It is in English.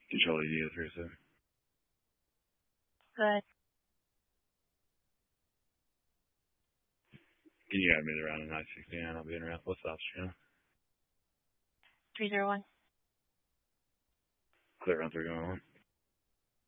Control ED 37. Good. Can you have me around in 969? I'll be in around. What's the officer channel? 301. Clear on 311.